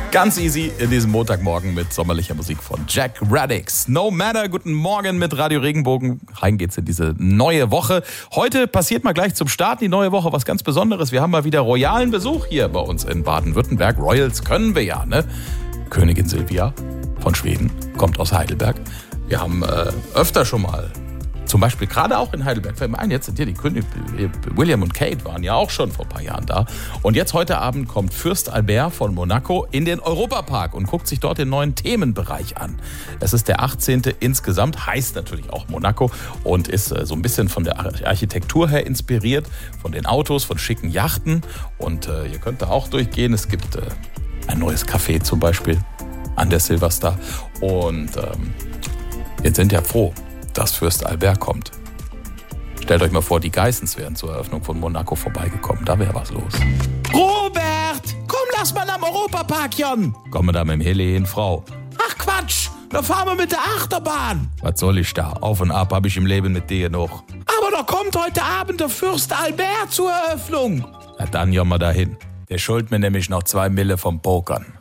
Ganz easy in diesem Montagmorgen mit sommerlicher Musik von Jack Radix. No Matter, guten Morgen mit Radio Regenbogen. Rein geht's in diese neue Woche. Heute passiert mal gleich zum Start die neue Woche was ganz Besonderes. Wir haben mal wieder royalen Besuch hier bei uns in Baden-Württemberg. Royals können wir ja, ne? Königin Silvia von Schweden kommt aus Heidelberg. Wir haben öfter schon mal, zum Beispiel gerade auch in Heidelberg, fällt mir ein, jetzt sind hier die König, William und Kate waren ja auch schon vor ein paar Jahren da. Und jetzt heute Abend kommt Fürst Albert von Monaco in den Europapark und guckt sich dort den neuen Themenbereich an. Es ist der 18. insgesamt, heißt natürlich auch Monaco und ist so ein bisschen von der Architektur her inspiriert, von den Autos, von schicken Yachten. Und ihr könnt da auch durchgehen. Es gibt ein neues Café zum Beispiel an der Silverstar. Und wir sind ja froh, dass Fürst Albert kommt. Stellt euch mal vor, die Geissens wären zur Eröffnung von Monaco vorbeigekommen. Da wäre was los. Robert, komm, lass mal am Europapark, Jon. Komme da mit dem Heli hin, Frau. Ach Quatsch, da fahren wir mit der Achterbahn. Was soll ich da? Auf und ab habe ich im Leben mit dir noch. Aber da kommt heute Abend der Fürst Albert zur Eröffnung. Na dann, Jon, mal dahin. Der schuldet mir nämlich noch 2 Mille vom Pokern.